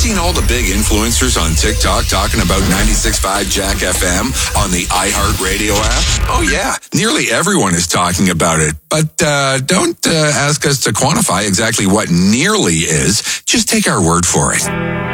seen all the big influencers on TikTok talking about 96.5 Jack FM on the iHeartRadio app? Oh yeah, nearly everyone is talking about it. But don't ask us to quantify exactly what nearly is. Just take our word for it.